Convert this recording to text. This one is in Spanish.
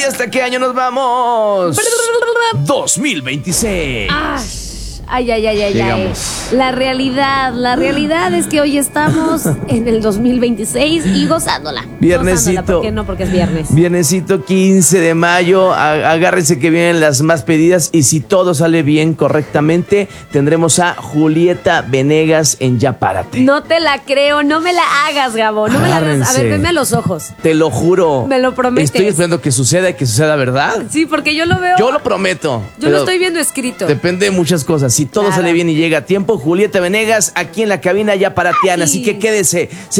¿hasta qué año nos vamos? 2026. Ay. Llegamos. La realidad es que hoy estamos en el 2026 y gozándola. Viernesito. ¿Por qué no? Porque es viernes. Viernesito 15 de mayo. Agárrense que vienen las más pedidas. Y si todo sale bien, correctamente, tendremos a Julieta Venegas en Ya Párate. No te la creo, no me la hagas, Gabo. No me la hagas. A ver, veme a los ojos. Te lo juro. Me lo prometes. Estoy esperando que suceda y que suceda, ¿verdad? Sí, porque yo lo veo. Yo lo prometo. Yo lo estoy viendo escrito. Depende de muchas cosas. Si todo Claro. sale bien y llega a tiempo, Julieta Venegas aquí en la cabina Ya Parateana. Ay. Así que quédese.